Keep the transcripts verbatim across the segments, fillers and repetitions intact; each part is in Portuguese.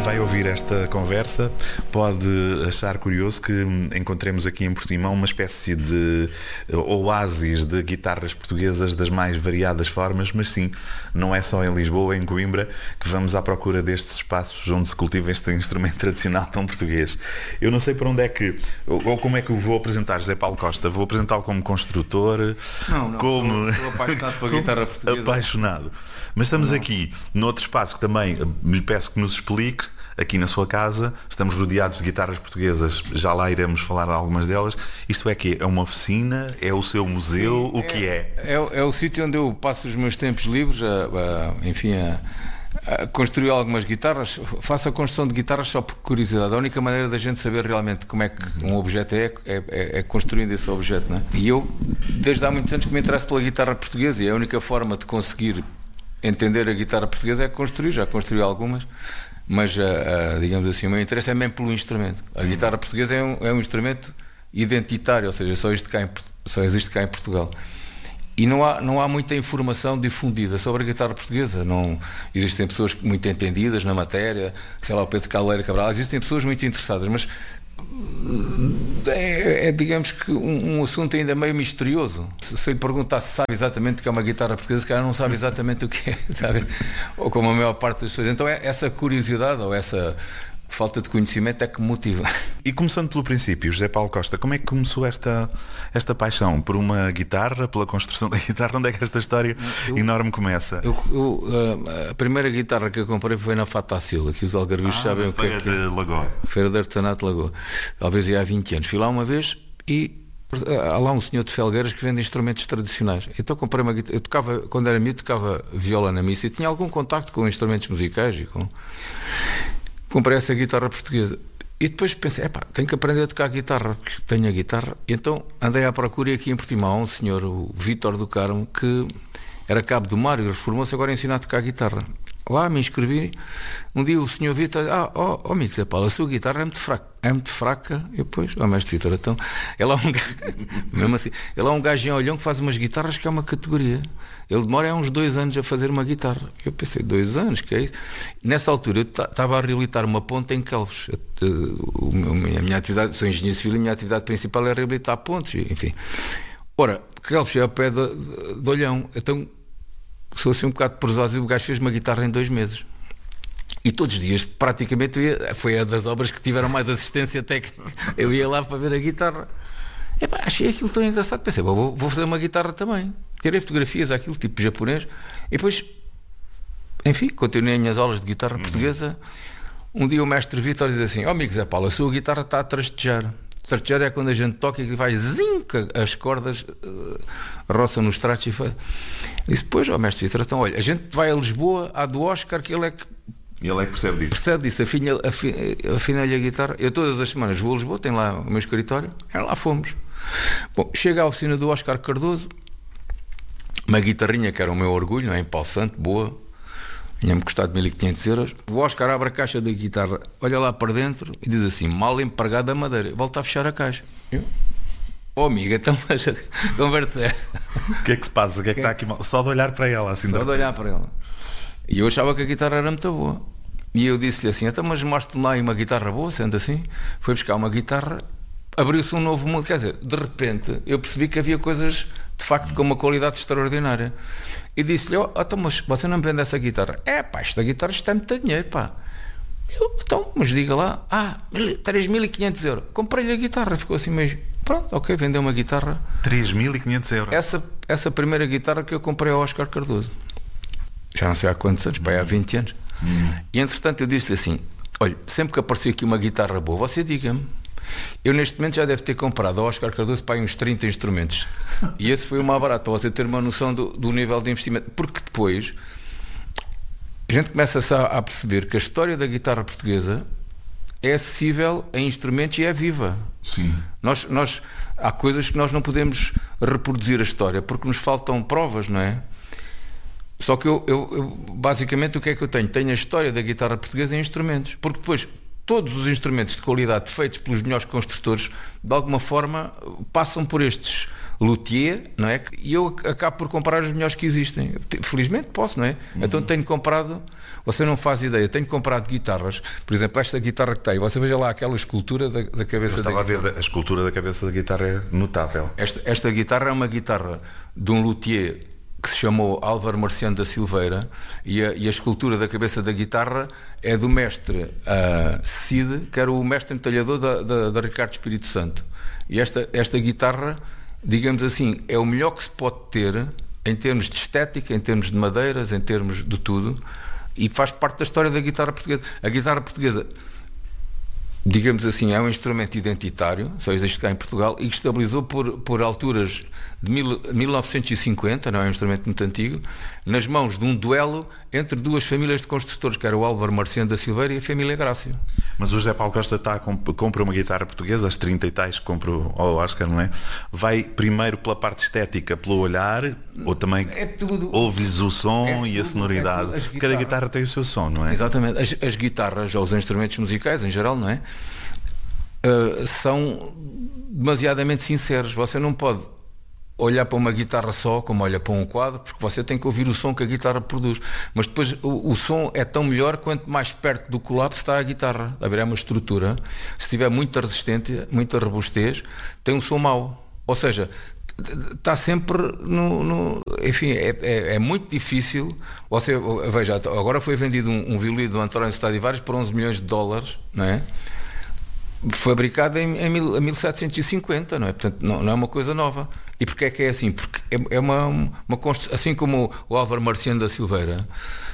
vai ouvir esta conversa pode achar curioso que encontremos aqui em Portimão uma espécie de oásis de guitarras portuguesas das mais variadas formas, mas sim, não é só em Lisboa, em Coimbra, que vamos à procura destes espaços onde se cultiva este instrumento tradicional tão português. Eu não sei para onde é que, ou como é que eu vou apresentar José Paulo Costa. Vou apresentá-lo como construtor, não, não, como... Estou apaixonado pela guitarra portuguesa. Apaixonado. Mas estamos não. aqui noutro espaço que também lhe peço que nos explique, aqui na sua casa. Estamos rodeados de guitarras portuguesas, já lá iremos falar de algumas delas. Isto é que é uma oficina? É o seu museu? Sim, o que é? É, é, é o sítio onde eu passo os meus tempos livres, a, a, enfim, a, a construir algumas guitarras. Faço a construção de guitarras só por curiosidade. A única maneira da gente saber realmente como é que um objeto é, é, é, é construindo esse objeto, não é? E eu, desde há muitos anos que me interesso pela guitarra portuguesa, e a única forma de conseguir entender a guitarra portuguesa é construir, já construí algumas, mas, uh, uh, digamos assim, o meu interesse é mesmo pelo instrumento. A guitarra portuguesa é um, é um instrumento identitário, ou seja, só existe cá em, só existe cá em Portugal. E não há, não há muita informação difundida sobre a guitarra portuguesa. Não, existem pessoas muito entendidas na matéria, sei lá, o Pedro Caldeira Cabral, existem pessoas muito interessadas, mas é, é digamos que um, um assunto ainda meio misterioso. Se, se eu lhe perguntar se sabe exatamente o que é uma guitarra portuguesa, se calhar não sabe exatamente o que é, sabe? Ou como a maior parte das pessoas. Então é essa curiosidade ou essa falta de conhecimento é que me motiva. E começando pelo princípio, José Paulo Costa, como é que começou esta, esta paixão? Por uma guitarra, pela construção da guitarra? Onde é que esta história eu, enorme começa? Eu, eu, a primeira guitarra que eu comprei foi na Fatacil, aqui os algarvios ah, sabem o que é que Feira de Lagoa. Feira de Artesanato de Lagoa. Talvez já há vinte anos. Fui lá uma vez e há lá um senhor de Felgueiras que vende instrumentos tradicionais. Então comprei uma guitarra. Eu tocava, quando era miúdo, tocava viola na missa e tinha algum contacto com instrumentos musicais e com... Comprei essa guitarra portuguesa e depois pensei, epá, tenho que aprender a tocar guitarra, porque tenho a guitarra. E então andei à procura e aqui em Portimão um senhor, o Vítor do Carmo, que era cabo do mar e reformou-se agora a ensinar a tocar guitarra. Lá me inscrevi. Um dia o senhor Vítor, ah, ó oh, oh, amigo Zé Paulo, a sua guitarra é muito fraca. É muito fraca. E depois, ó oh, mestre Vítor, então, ele é um gajo, mesmo assim, ele é um gajo em Olhão que faz umas guitarras que é uma categoria. Ele demora uns dois anos a fazer uma guitarra. Eu pensei, dois anos, que é isso? Nessa altura eu estava a reabilitar uma ponte em Quelves. A minha atividade, sou engenheiro civil e a minha atividade principal é reabilitar pontes, enfim. Ora, Quelves é ao pé de, de, de Olhão, então sou assim um bocado presoso e o gajo fez uma guitarra em dois meses. E todos os dias, praticamente, eu ia, foi a das obras que tiveram mais assistência técnica. Eu ia lá para ver a guitarra. Epá, achei aquilo tão engraçado. Pensei, vou, vou fazer uma guitarra também. Tirei fotografias àquilo, tipo japonês. E depois, enfim, continuei as minhas aulas de guitarra portuguesa. Um dia o mestre Vítor diz assim, ó oh, amigo Zé Paulo, a sua guitarra está a trastejar. Trastejar é quando a gente toca e vai zinca, as cordas uh, roçam nos tratos e faz. Disse, pois, ó oh, mestre Vítor, então olha, a gente vai a Lisboa, à do Oscar, que ele é que ele é que percebe disso. Percebe disso, afina-lhe afina a guitarra. Eu todas as semanas vou a Lisboa, tem lá o meu escritório, é lá fomos. Bom, chega à oficina do Oscar Cardoso, uma guitarrinha que era o meu orgulho, não é? Empalçante, boa, tinha-me custado mil e quinhentos euros. O Oscar abre a caixa da guitarra, olha lá para dentro e diz assim, mal empregada a madeira. Volta a fechar a caixa. Eu, oh amiga, então mas a conversa é. O que é que se passa? O que é que está aqui mal? Só de olhar para ela assim. Só de olhar para ela. E eu achava que a guitarra era muito boa. E eu disse-lhe assim, então mas mostre-me lá aí uma guitarra boa, sendo assim. Foi buscar uma guitarra, abriu-se um novo mundo. Quer dizer, de repente eu percebi que havia coisas de facto com uma qualidade extraordinária. E disse-lhe, oh, então, mas você não me vende essa guitarra? É pá, esta guitarra está muito dinheiro, pá. Eu, então, mas diga lá, ah, três mil e quinhentos euros. Comprei-lhe a guitarra, ficou assim mesmo. Pronto, ok, vendeu uma guitarra. três mil e quinhentos euros. Essa, essa primeira guitarra que eu comprei ao Oscar Cardoso. Já não sei há quantos anos, bem, há vinte anos. Hum. E entretanto eu disse-lhe assim, olha, sempre que aparecer aqui uma guitarra boa, você diga-me. Eu neste momento já deve ter comprado ao Oscar Cardoso para aí uns trinta instrumentos. E esse foi o mais barato, para você ter uma noção do, do nível de investimento. Porque depois a gente começa a, a perceber que a história da guitarra portuguesa é acessível a instrumentos e é viva. Sim. Nós, nós, há coisas que nós não podemos reproduzir a história porque nos faltam provas, não é? Só que eu, eu, eu basicamente o que é que eu tenho? Tenho a história da guitarra portuguesa em instrumentos, porque depois todos os instrumentos de qualidade feitos pelos melhores construtores de alguma forma passam por estes luthier, não é? E eu acabo por comprar os melhores que existem. Felizmente posso, não é? Uhum. Então tenho comprado Você não faz ideia. Tenho comprado guitarras, por exemplo, esta guitarra que tem, você veja lá aquela escultura da, da cabeça da guitarra. Eu estava a ver, a escultura da cabeça da guitarra é notável. Esta, esta guitarra é uma guitarra de um luthier que se chamou Álvaro Marciano da Silveira, e a, e a escultura da cabeça da guitarra é do mestre uh, Cid, que era o mestre entalhador da, da, da Ricardo Espírito Santo. E esta, esta guitarra, digamos assim, é o melhor que se pode ter em termos de estética, em termos de madeiras, em termos de tudo, e faz parte da história da guitarra portuguesa. A guitarra portuguesa, digamos assim, é um instrumento identitário, só existe cá em Portugal, e que estabilizou por, por alturas de mil, mil novecentos e cinquenta, não é um instrumento muito antigo, nas mãos de um duelo entre duas famílias de construtores, que era o Álvaro Marciano da Silveira e a família Grácio. Mas o José Paulo Costa está a comp- compra uma guitarra portuguesa, as trinta e tais que compra ao Oscar, não é? Vai primeiro pela parte estética, pelo olhar, ou também é tudo, ouve-lhes o som é e tudo, a sonoridade? É tudo, Cada guitarra tem o seu som, não é? Exatamente. As, as guitarras, ou os instrumentos musicais em geral, não é? Uh, são demasiadamente sinceros. Você não pode olhar para uma guitarra só como olha para um quadro, porque você tem que ouvir o som que a guitarra produz. Mas depois o, o som é tão melhor quanto mais perto do colapso está a guitarra. A ver, é uma estrutura. Se tiver muita resistência, muita robustez, tem um som mau. Ou seja, está sempre no, no enfim, é, é, é muito difícil. Você veja, agora foi vendido um, um violino do António Stradivarius por onze milhões de dólares, não é? Fabricado em, em mil setecentos e cinquenta, não é? Portanto, não, não é uma coisa nova. E porquê é que é assim? Porque é, é uma, uma construção, assim como o Álvaro Marciano da Silveira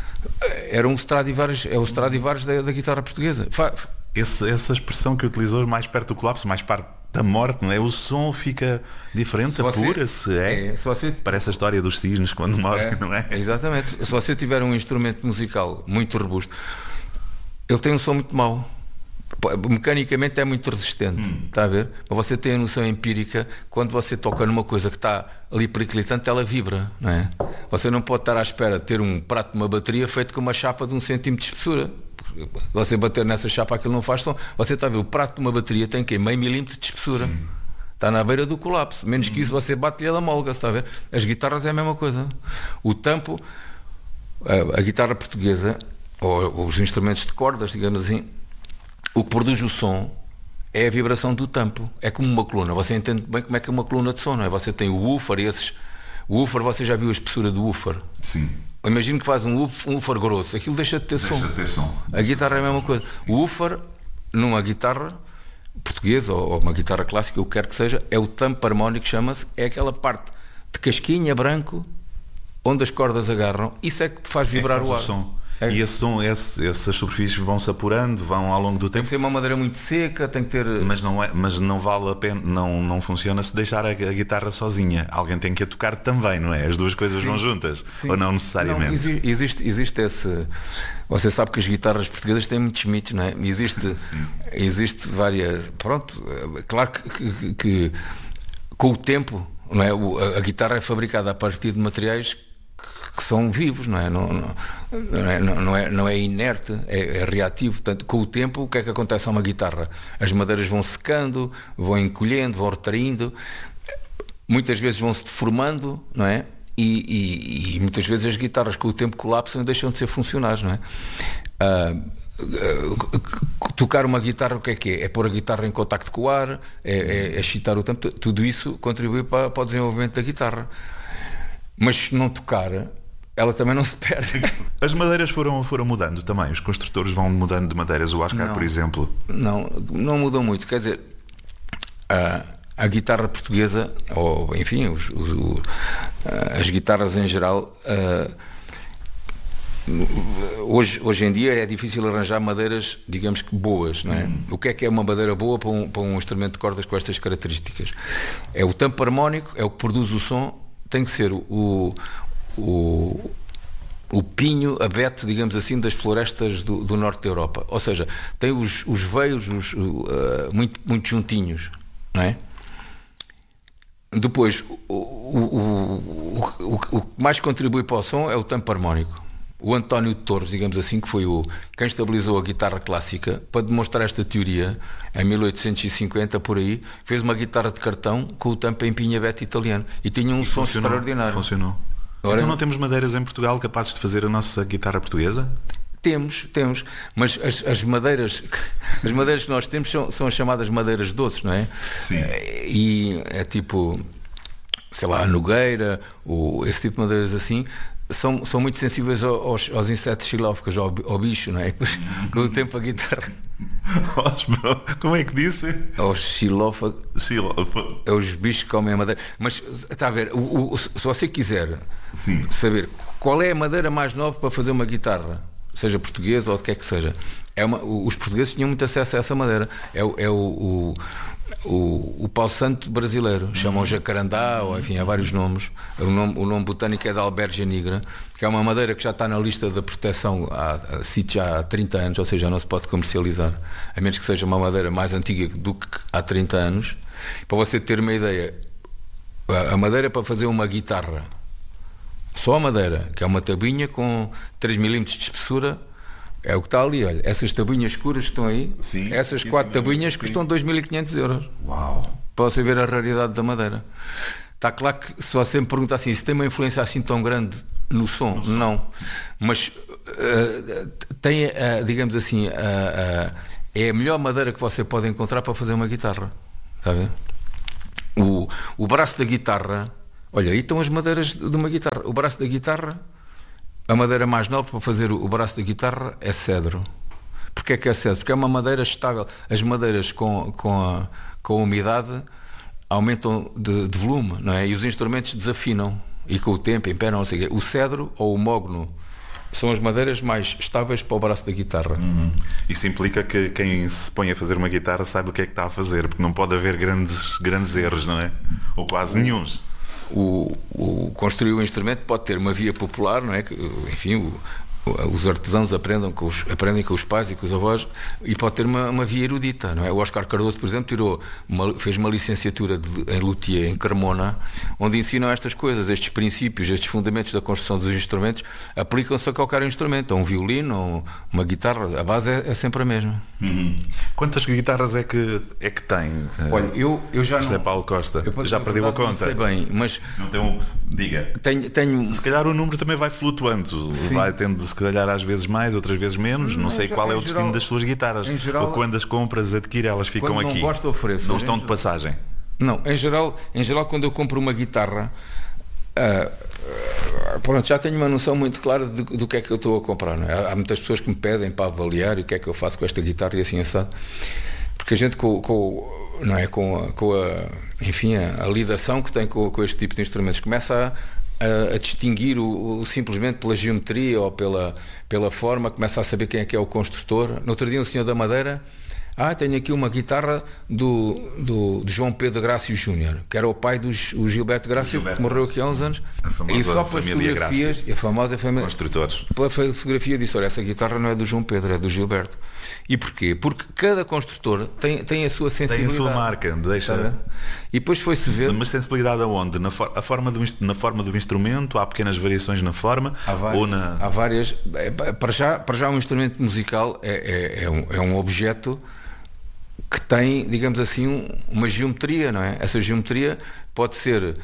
era um Stradivarius, é o Stradivarius da, da guitarra portuguesa. Fa, Esse, essa expressão que utilizou, mais perto do colapso, mais perto da morte, não é? O som fica diferente, apura-se, é? é se você, parece a história dos cisnes quando morrem, é, não é? Exatamente. Se você tiver um instrumento musical muito robusto, ele tem um som muito mau. Mecanicamente é muito resistente, hum. está a ver? Mas você tem a noção empírica, quando você toca numa coisa que está ali periclitante, ela vibra, não é? Você não pode estar à espera de ter um prato de uma bateria feito com uma chapa de um centímetro de espessura. Você bater nessa chapa, aquilo não faz som. Você está a ver, o prato de uma bateria tem que meio milímetro de espessura. Sim. Está na beira do colapso. Menos hum. que isso, você bate-lhe ela molga, está a ver? As guitarras é a mesma coisa. O tampo, a, a guitarra portuguesa, ou, ou os instrumentos de cordas, digamos assim, o que produz o som é a vibração do tampo. É como uma coluna. Você entende bem como é que é uma coluna de som, não é? Você tem o woofer, esses... O woofer, você já viu a espessura do woofer? Sim. Imagino que faz um woofer, um woofer grosso. Aquilo deixa de ter deixa som. De ter som. A guitarra é a mesma coisa. O woofer, numa guitarra portuguesa, ou uma guitarra clássica, o que quer que seja, é o tampo harmónico, chama-se. É aquela parte de casquinha branco onde as cordas agarram. Isso é que faz vibrar é que faz o ar. O som. É. E esse som, esse, essas superfícies vão-se apurando, vão ao longo do tempo. Tem que ser uma madeira muito seca, tem que ter... Mas não, é, mas não vale a pena, não, não funciona se deixar a, a guitarra sozinha. Alguém tem que a tocar também, não é? As duas coisas sim, vão juntas, sim. Ou não necessariamente? Não, existe, existe, existe esse... Você sabe que as guitarras portuguesas têm muitos mitos, não é? Existe, existe várias... Pronto, claro que, que, que com o tempo, não é? A, a guitarra é fabricada a partir de materiais que são vivos, não é? Não, não, não, é, não, é, não é inerte, é, é reativo. Portanto, com o tempo, o que é que acontece a uma guitarra? As madeiras vão secando, vão encolhendo, vão retraindo, muitas vezes vão se deformando, não é? E, e, e muitas vezes as guitarras com o tempo colapsam e deixam de ser funcionais, não é? Ah, tocar uma guitarra, o que é que é? É pôr a guitarra em contacto com o ar, é, é, é chitar o tempo, tudo isso contribui para, para o desenvolvimento da guitarra. Mas se não tocar, ela também não se perde. As madeiras foram, foram mudando também. Os construtores vão mudando de madeiras. O Oscar, não, por exemplo. Não, não mudam muito. Quer dizer, a, a guitarra portuguesa, ou enfim, os, os, as guitarras em geral, uh, hoje, hoje em dia é difícil arranjar madeiras, digamos que boas, não é? Hum. O que é que é uma madeira boa para um, para um instrumento de cordas com estas características? É o tampo harmónico, é o que produz o som. Tem que ser o, o, o pinho abeto, digamos assim, das florestas do, do norte da Europa. Ou seja, tem os, os veios os, uh, muito, muito juntinhos, não é? Depois, o, o, o, o, o que mais contribui para o som é o tampo harmónico. O António de Torres, digamos assim, que foi o, quem estabilizou a guitarra clássica, para demonstrar esta teoria, em mil oitocentos e cinquenta, por aí, fez uma guitarra de cartão com o tampo em pinho abeto italiano e tinha um e som funcionou, extraordinário. Funcionou. Agora, então não temos madeiras em Portugal capazes de fazer a nossa guitarra portuguesa? Temos, temos, mas as, as madeiras as madeiras que nós temos são, são as chamadas madeiras doces, não é? Sim. E é tipo, sei lá, a nogueira, ou esse tipo de madeiras assim, são, são muito sensíveis aos, aos insetos xilófagos, ao, ao bicho, não é? Depois, com o tempo a guitarra... Como é que disse? Aos xilófagos... Xilófago. É os bichos que comem a madeira. Mas, está a ver, o, o, se você quiser Sim. saber qual é a madeira mais nova para fazer uma guitarra, seja portuguesa ou de que é que seja, é uma, os portugueses tinham muito acesso a essa madeira. É, é o, o, o, o pau santo brasileiro, chamam jacarandá, ou enfim, há vários nomes. O nome, o nome botânico é da Albergia nigra, que é uma madeira que já está na lista da proteção há, há, há, há trinta anos, ou seja, não se pode comercializar, a menos que seja uma madeira mais antiga do que há trinta anos. Para você ter uma ideia, a madeira para fazer uma guitarra, só a madeira, que é uma tabuinha com três milímetros de espessura, é o que está ali, olha, essas tabuinhas escuras que estão aí, sim, essas quatro tabuinhas custam dois mil e quinhentos euros. Uau! Para você ver a raridade da madeira. Está claro que se você me pergunta assim, se tem uma influência assim tão grande no som, no som. Não, mas uh, tem, uh, digamos assim, uh, uh, é a melhor madeira que você pode encontrar para fazer uma guitarra, está a ver? O, o braço da guitarra, olha, aí estão as madeiras de uma guitarra. O braço da guitarra, a madeira mais nobre para fazer o braço da guitarra é cedro. Porquê é que é cedro? Porque é uma madeira estável. As madeiras com, com, a, com a umidade aumentam de, de volume, não é? E os instrumentos desafinam. E com o tempo imperam, não sei o quê. O cedro ou o mogno são as madeiras mais estáveis para o braço da guitarra. Uhum. Isso implica que quem se põe a fazer uma guitarra sabe o que é que está a fazer, porque não pode haver grandes, grandes erros, não é? Ou quase nenhuns. O, o construir o instrumento pode ter uma via popular, não é? Enfim, o, os artesãos aprendem com os, aprendem com os pais e com os avós, e pode ter uma, uma via erudita, não é? O Oscar Cardoso, por exemplo, tirou uma, fez uma licenciatura de, em luthier em Carmona, onde ensinam estas coisas, estes princípios, estes fundamentos da construção dos instrumentos, aplicam-se a qualquer instrumento, a um violino, a uma guitarra, a base é, é sempre a mesma. Uhum. Quantas guitarras é que, é que tem? Olha, eu, eu já José não... Paulo Costa, eu, já perdeu a conta? Não sei bem, mas... Não tem um... Diga. Tenho, tenho... Se calhar o número também vai flutuando, sim. Vai tendo se calhar às vezes mais, outras vezes menos, não, não sei qual é o destino geral, das suas guitarras. Geral, ou quando as compras, adquire, elas ficam quando não aqui. Gosto, ofereço. Não estão de passagem. Não, em geral, em geral quando eu compro uma guitarra, uh, uh, pronto, já tenho uma noção muito clara do, do que é que eu estou a comprar. Não é? Há muitas pessoas que me pedem para avaliar o que é que eu faço com esta guitarra e assim assado. Porque a gente com, com, não é, com, a, com a, enfim, a, a lidação que tem com, com este tipo de instrumentos começa a A, a distinguir o, o, simplesmente pela geometria ou pela, pela forma, começa a saber quem é que é o construtor. No outro dia um senhor da Madeira, ah, tenho aqui uma guitarra do, do, do João Pedro Grácio Júnior, que era o pai do o Gilberto Grácio, Gilberto, que morreu aqui há uns anos. A famosa e só pelas fotografias, Grácio, a famosa família, construtores. Pela fotografia disse, olha, essa guitarra não é do João Pedro, é do Gilberto. E porquê? Porque cada construtor tem, tem a sua sensibilidade. Tem a sua marca, deixa... E depois foi-se ver... Mas sensibilidade aonde? Na, for, a forma do, na forma do instrumento? Há pequenas variações na forma? Há várias. Ou na... Há várias. Para já, para já um instrumento musical é, é, é, um, é um objeto que tem, digamos assim, um, uma geometria, não é? Essa geometria pode ser, uh,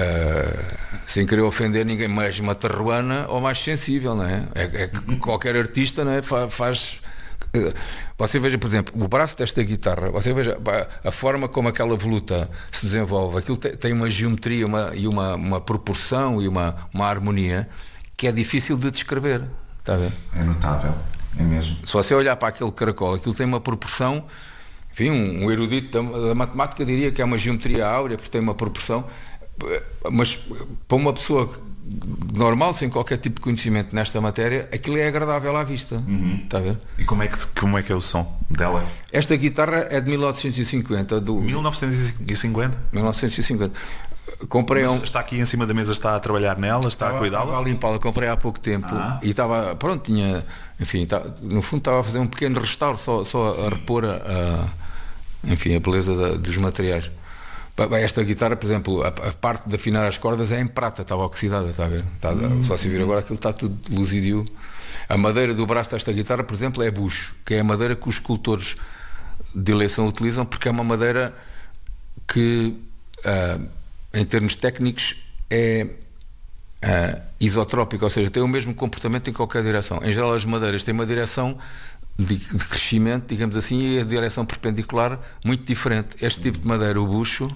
sem querer ofender ninguém, mais matarruana ou mais sensível, não é? É, é que qualquer artista, não é? Fa, faz... Você veja, por exemplo, o braço desta guitarra, você veja a forma como aquela voluta se desenvolve, aquilo tem uma geometria uma, e uma, uma proporção e uma, uma harmonia que é difícil de descrever, está a ver? É notável, é mesmo. Se você olhar para aquele caracol, aquilo tem uma proporção, enfim, um, um erudito da, da matemática diria que é uma geometria áurea, porque tem uma proporção, mas para uma pessoa normal, sem qualquer tipo de conhecimento nesta matéria, aquilo é agradável à vista. Uhum. Está a ver? E como é, que, como é que é o som dela? Esta guitarra é de mil novecentos e cinquenta. Do... mil novecentos e cinquenta? mil novecentos e cinquenta. Comprei um... Está aqui em cima da mesa, está a trabalhar nela, está estava, a cuidá-la? Estava a limpá-la, comprei há pouco tempo ah. e estava, pronto, tinha, enfim, estava, no fundo estava a fazer um pequeno restauro, só, só a repor a, a, enfim, a beleza da, dos materiais. Esta guitarra, por exemplo, a, a parte de afinar as cordas é em prata, estava oxidada, está a ver? Está, hum, só se vir agora aquilo está tudo luzidio. A madeira do braço desta guitarra, por exemplo, é bucho, que é a madeira que os escultores de eleição utilizam, porque é uma madeira que, uh, em termos técnicos, é, uh, isotrópica, ou seja, tem o mesmo comportamento em qualquer direção. Em geral as madeiras têm uma direção de, de crescimento, digamos assim, e a direção perpendicular muito diferente. Este tipo de madeira, o bucho,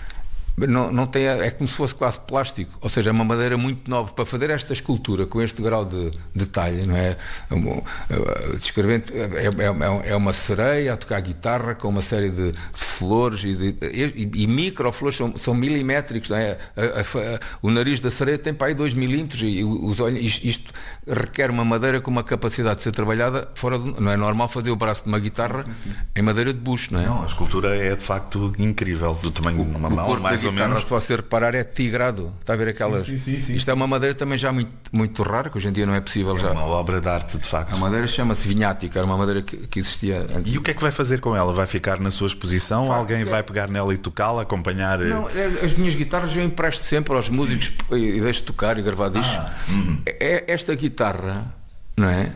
Não, não tem, é como se fosse quase plástico, ou seja, é uma madeira muito nobre para fazer esta escultura com este grau de detalhe, não é? Descrevendo, é, é, é uma sereia a tocar guitarra com uma série de, de flores e, de, e, e microflores são, são milimétricos, não é? A, a, a, o nariz da sereia tem para aí dois milímetros e os olhos, isto, isto requer uma madeira com uma capacidade de ser trabalhada fora de, não é normal fazer o braço de uma guitarra sim, sim. em madeira de bucho, não é? Não, a escultura é de facto incrível, do tamanho de uma mão, mais ou menos. Se você reparar é tigrado, está a ver aquelas. Sim, sim, sim, sim. Isto é uma madeira também já muito, muito rara, que hoje em dia não é possível é já. É uma obra de arte, de facto. A madeira chama-se vinhática, era uma madeira que, que existia antes. E o que é que vai fazer com ela? Vai ficar na sua exposição? Facto, Alguém é... vai pegar nela e tocá-la, acompanhar? Não, as minhas guitarras eu empresto sempre aos músicos sim. e deixo tocar e gravar discos. Ah, uhum. é, esta guitarra, não é?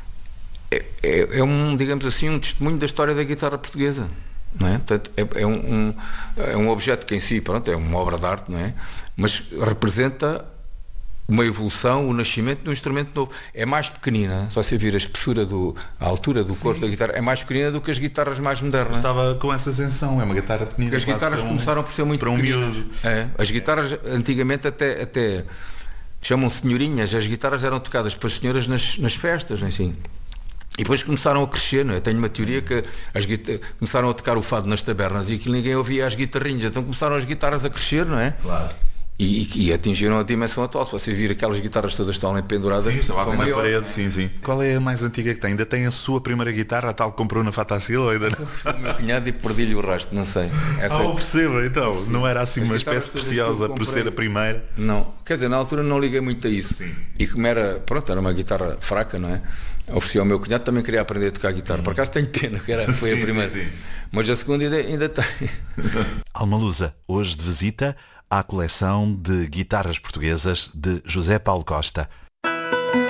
É, é? é um, digamos assim, um testemunho da história da guitarra portuguesa. Não é? Portanto, é, é, um, um, é um objeto que em si, pronto, é uma obra de arte, não é? Mas representa uma evolução, o nascimento de um instrumento novo. É mais pequenina, se você vir a espessura, do, a altura do corpo da guitarra, é mais pequenina do que as guitarras mais modernas. Estava com essa sensação, é uma guitarra pequenina. Porque as guitarras um, começaram por ser muito para um miúdo. É, as guitarras antigamente até, até chamam senhorinhas, as guitarras eram tocadas para as senhoras nas, nas festas, assim. E depois começaram a crescer, não é? Tenho uma teoria que as guitar... começaram a tocar o fado nas tabernas e que ninguém ouvia as guitarrinhas, então começaram as guitarras a crescer, não é? Claro. E, e atingiram a dimensão atual. Se você vir aquelas guitarras todas estão ali penduradas, sim, estão na parede, sim, sim. Qual é a mais antiga que tem? Ainda tem a sua primeira guitarra, a tal que comprou na Fatacil ou ainda não? O meu cunhado e perdi-lhe o resto, não sei. Essa... Ah, perceba, então. Sim. Não era assim as uma espécie preciosa por ser a primeira? Não, quer dizer, na altura não liguei muito a isso. Sim. E como era, pronto, era uma guitarra fraca, não é? Ofereci ao meu cunhado, também queria aprender a tocar guitarra. Por acaso tenho pena, que era, foi sim, a primeira. Sim, sim. Mas a segunda ainda, ainda tem. Almalusa, hoje de visita à coleção de guitarras portuguesas de José Paulo Costa.